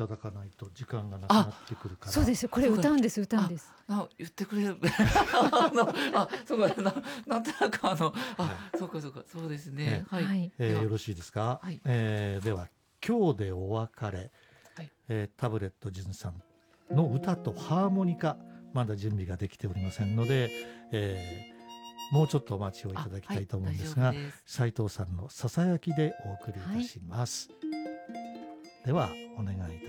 ただかないと時間がなくなってくるから。 そうですよ、これ歌うんです、歌うんです。 言ってくれるそうかなんとなくそうかそうですね。はい。 よろしいですか。 はい。 では今日でお別れ、 はい。 タブレットジュンさんの歌とハーモニカまだ準備ができておりませんので、もうちょっとお待ちをいただきたいと思うんですが、 はい、大丈夫です。 斉藤さんのささやきでお送りいたします。ではお願いいたします。